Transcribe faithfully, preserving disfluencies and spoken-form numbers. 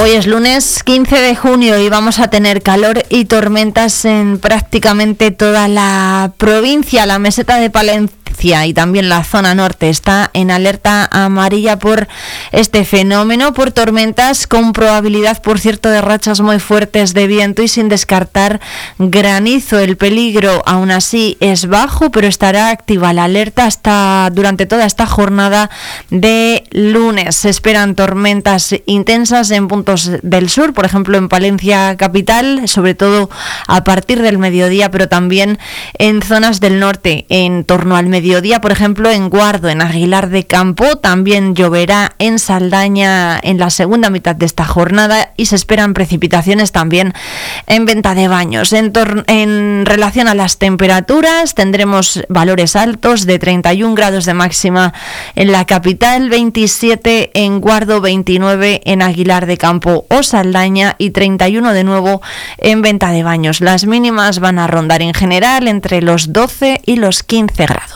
Hoy es lunes quince de junio y vamos a tener calor y tormentas en prácticamente toda la provincia. La meseta de Palencia y también la zona norte está en alerta amarilla por este fenómeno, por tormentas con probabilidad, por cierto, de rachas muy fuertes de viento y sin descartar granizo. El peligro aún así es bajo, pero estará activa la alerta hasta durante toda esta jornada de lunes. Se esperan tormentas intensas en puntos del sur, por ejemplo en Palencia capital, sobre todo a partir del mediodía, pero también en zonas del norte en torno al mediodía. Mediodía, por ejemplo, en Guardo, en Aguilar de Campo, también lloverá en Saldaña en la segunda mitad de esta jornada y se esperan precipitaciones también en Venta de Baños. En, tor- en relación a las temperaturas, tendremos valores altos de treinta y un grados de máxima en la capital, veintisiete en Guardo, veintinueve en Aguilar de Campo o Saldaña y treinta y uno de nuevo en Venta de Baños. Las mínimas van a rondar en general entre los doce y los quince grados.